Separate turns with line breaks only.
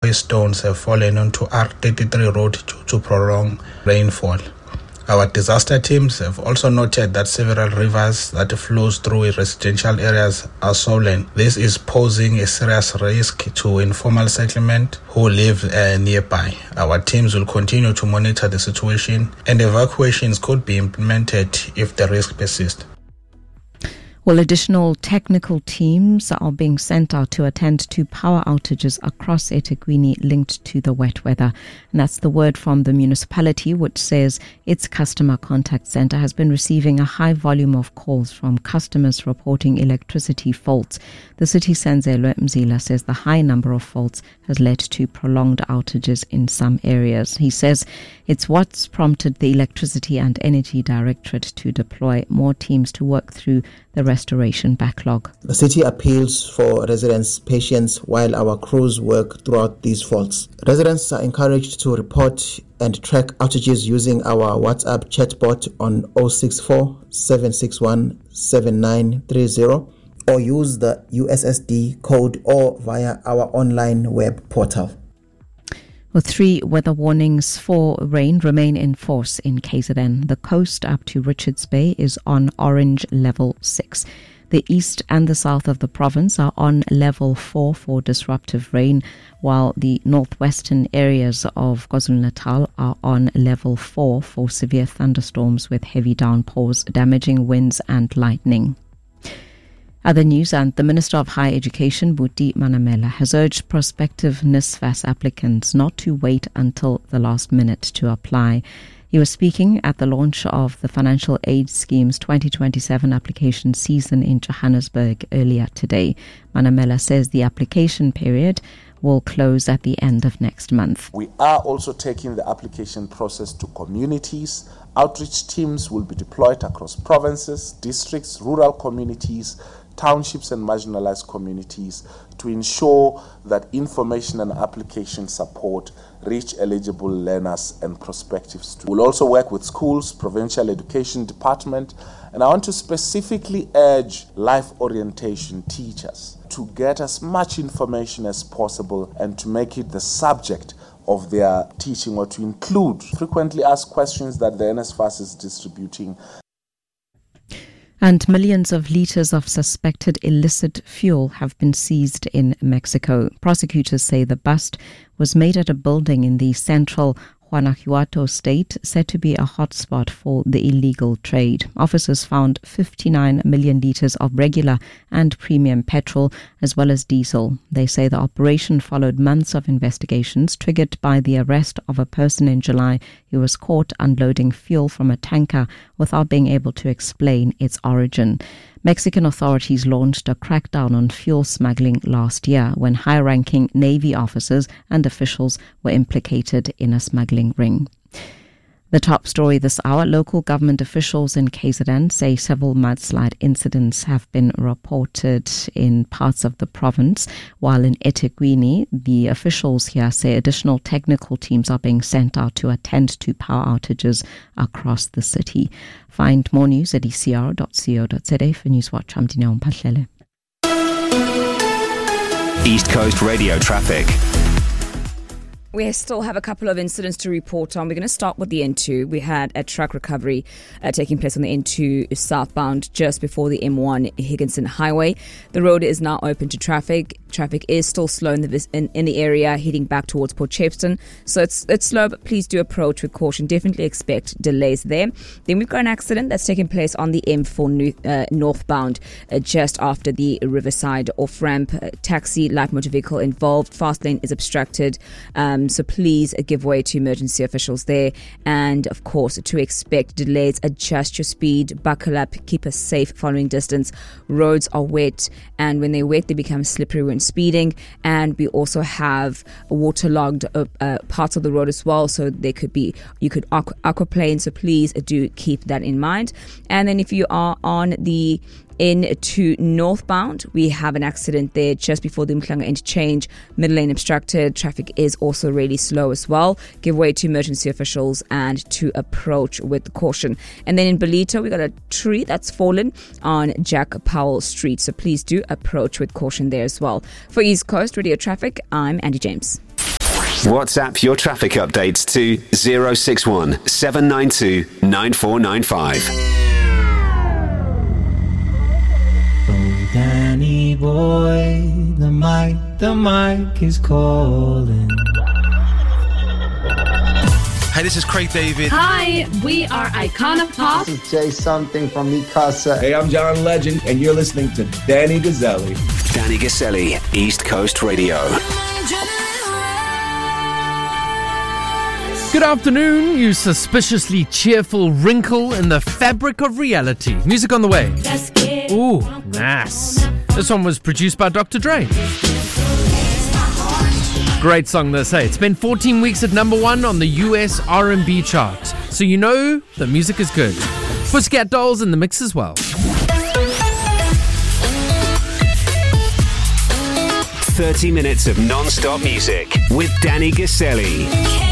3 stones have fallen onto R33 road due to prolonged rainfall. Our disaster teams have also noted that several rivers that flows through residential areas are swollen. This is posing a serious risk to informal settlement who live nearby. Our teams will continue to monitor the situation, and evacuations could be implemented if the risk persists.
Well, additional technical teams are being sent out to attend to power outages across eThekwini linked to the wet weather. And that's the word from the municipality, which says its customer contact centre has been receiving a high volume of calls from customers reporting electricity faults. The city Senzelwe Mzila says the high number of faults has led to prolonged outages in some areas. He says it's what's prompted the Electricity and Energy Directorate to deploy more teams to work through the restoration backlog.
The city appeals for residents' patience while our crews work throughout these faults. Residents are encouraged to report and track outages using our WhatsApp chatbot on 064 761 7930 or use the USSD code or via our online web portal.
Well, 3 weather warnings for rain remain in force in KZN. The coast up to Richards Bay is on orange level 6. The east and the south of the province are on level 4 for disruptive rain, while the northwestern areas of KwaZulu-Natal are on level 4 for severe thunderstorms with heavy downpours, damaging winds and lightning. Other news, and the Minister of Higher Education, Buti Manamela, has urged prospective NSFAS applicants not to wait until the last minute to apply. He was speaking at the launch of the Financial Aid Scheme's 2027 application season in Johannesburg earlier today. Manamela says the application period will close at the end of next month.
We are also taking the application process to communities. Outreach teams will be deployed across provinces, districts, rural communities, townships and marginalized communities to ensure that information and application support reach eligible learners and prospective students. We'll also work with schools, provincial education department, and I want to specifically urge life orientation teachers to get as much information as possible and to make it the subject of their teaching, or to include frequently asked questions that the NSFAS is distributing.
And millions of litres of suspected illicit fuel have been seized in Mexico. Prosecutors say the bust was made at a building in the central Guanajuato state, said to be a hotspot for the illegal trade. Officers found 59 million litres of regular and premium petrol as well as diesel. They say the operation followed months of investigations triggered by the arrest of a person in July who was caught unloading fuel from a tanker without being able to explain its origin. Mexican authorities launched a crackdown on fuel smuggling last year when high-ranking Navy officers and officials were implicated in a smuggling ring. The top story this hour, local government officials in KZN say several mudslide incidents have been reported in parts of the province, while in eThekwini, the officials here say additional technical teams are being sent out to attend to power outages across the city. Find more news at ecr.co.za. For Newswatch, I'm Dineo Mphahlele.
East Coast Radio traffic.
We still have a couple of incidents to report on. We're going to start with the N2. We had a truck recovery taking place on the N2 southbound just before the M1 Higginson Highway. The road is now open to traffic. Traffic is still slow in the area heading back towards Port Shepstone. So it's slow, but please do approach with caution. Definitely expect delays there. Then we've got an accident that's taken place on the M4 northbound just after the Riverside off-ramp. Taxi, light motor vehicle involved. Fast lane is obstructed. So please give way to emergency officials there. And of course, to expect delays, adjust your speed, buckle up, keep a safe following distance. Roads are wet, and when they're wet, they become slippery when speeding. And we also have waterlogged parts of the road as well. So you could aquaplane. So please do keep that in mind. And then if you are on the N2 northbound, we have an accident there just before the Mklanga interchange. Middle lane obstructed. Traffic is also really slow as well. Give way to emergency officials and to approach with caution. And then in Belito, we got a tree that's fallen on Jack Powell Street. So please do approach with caution there as well. For East Coast Radio Traffic, I'm Andy James.
WhatsApp your traffic updates to 061 792 9495.
Oh, Danny boy, the mic is calling.
Hey, this is Craig David.
Hi, we are Icona Pop.
This is Jay Something from Mikasa.
Hey, I'm John Legend, and you're listening to Danny Gazzelli.
Danny Gazzelli, East Coast Radio.
Good afternoon, you suspiciously cheerful wrinkle in the fabric of reality. Music on the way. Ooh, nice. This one was produced by Dr. Dre. Great song this, hey. It's been 14 weeks at number 1 on the US R&B chart. So you know the music is good. Pussycat Dolls in the mix as well.
30 minutes of non-stop music with Danny Gazzelli.